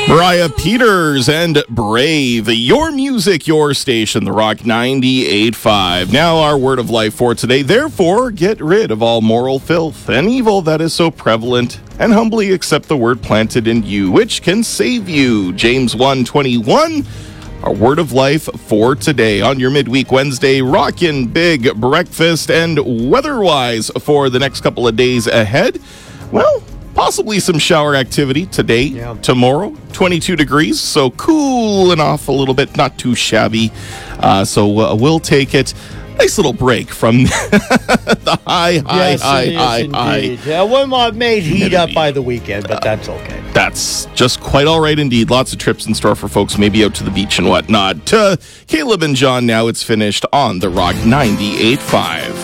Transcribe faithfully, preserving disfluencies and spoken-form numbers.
Mariah Peters and Brave. Your music, your station, The Rock ninety-eight point five. Now our word of life for today. Therefore, get rid of all moral filth and evil that is so prevalent, and humbly accept the word planted in you, which can save you. James one twenty-one. Our word of life for today on your midweek Wednesday rockin' big breakfast. And weather-wise for the next couple of days ahead, well, possibly some shower activity today, yeah. Tomorrow, twenty-two degrees, so cooling off a little bit, not too shabby. Uh, so uh, we'll take it. Nice little break from the high, high, yes, high, high, high. Yeah, well, made heat up by the weekend, but that's okay. That's just quite all right indeed. Lots of trips in store for folks, maybe out to the beach and whatnot. Uh, Caleb and John, now it's finished on The Rock ninety-eight point five.